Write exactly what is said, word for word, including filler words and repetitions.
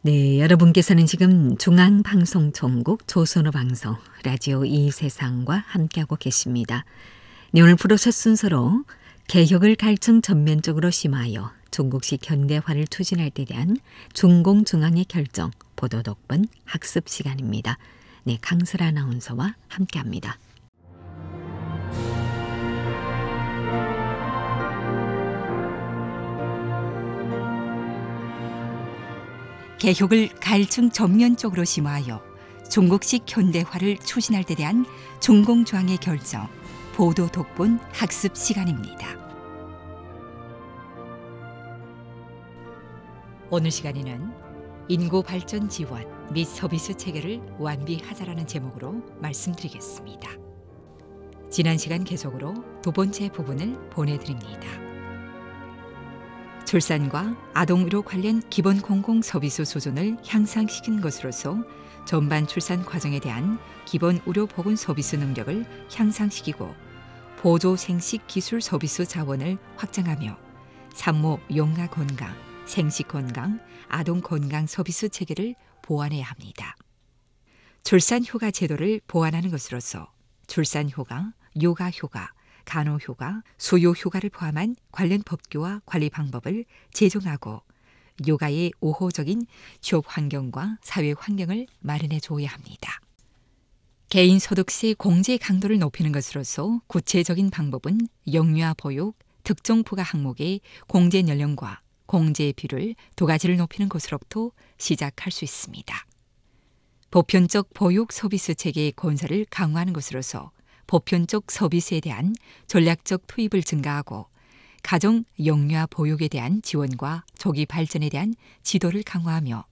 네, 여러분께서는 지금 중앙방송총국 조선어 방송 라디오 이 세상과 함께하고 계십니다. 네, 오늘 프로 첫 순서로 개혁을 갈증 전면적으로 심화하여 중국식 현대화를 추진할 때 대한 중공중앙의 결정, 보도 덕분 학습 시간입니다. 네, 강슬 아나운서와 함께합니다. 개혁을 갈증 전면적으로 심화하여 중국식 현대화를 추진할 때 대한 중공중앙의 결정, 보도 독본 학습 시간입니다. 오늘 시간에는 인구 발전 지원 및 서비스 체계를 완비하자라는 제목으로 말씀드리겠습니다. 지난 시간 계속으로 두 번째 부분을 보내드립니다. 출산과 아동의료 관련 기본 공공 서비스 수준을 향상시킨 것으로서 전반 출산 과정에 대한 기본 의료 보건 서비스 능력을 향상시키고 보조 생식 기술 서비스 자원을 확장하며 산모 용가 건강, 생식 건강, 아동 건강 서비스 체계를 보완해야 합니다. 출산 휴가 제도를 보완하는 것으로서 출산 휴가, 육아 휴가, 간호휴가, 수요휴가를 포함한 관련 법규와 관리 방법을 제정하고 육아의 우호적인 취업 환경과 사회 환경을 마련해 줘야 합니다. 개인 소득세 공제 강도를 높이는 것으로서 구체적인 방법은 영유아 보육, 특정 부가 항목의 공제 연령과 공제 비율 두 가지를 높이는 것으로부터 시작할 수 있습니다. 보편적 보육 서비스 체계의 건설을 강화하는 것으로서 보편적 서비스에 대한 전략적 투입을 증가하고 가정 영유아 보육에 대한 지원과 조기 발전에 대한 지도를 강화하며